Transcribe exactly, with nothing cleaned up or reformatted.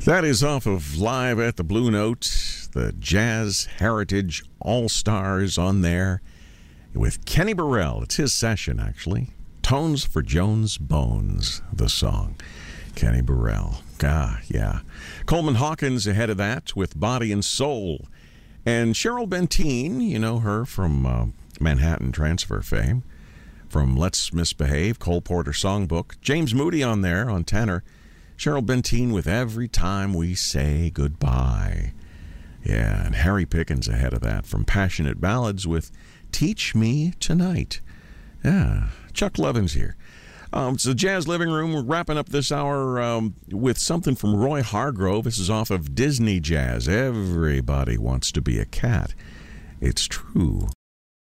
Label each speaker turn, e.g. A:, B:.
A: That is off of Live at the Blue Note, the Jazz Heritage All-Stars on there with Kenny Burrell. It's his session, actually. Tones for Jones Bones, the song. Kenny Burrell. Ah, yeah. Coleman Hawkins ahead of that with Body and Soul. And Cheryl Benteen, you know her from uh, Manhattan Transfer fame, from Let's Misbehave, Cole Porter Songbook. James Moody on there on tenor. Cheryl Benteen with Every Time We Say Goodbye. Yeah, and Harry Pickens ahead of that from Passionate Ballads with Teach Me Tonight. Yeah, Chuck Levin's here. Um, it's the Jazz Living Room. We're wrapping up this hour um, with something from Roy Hargrove. This is off of Disney Jazz. Everybody wants to be a cat. It's true.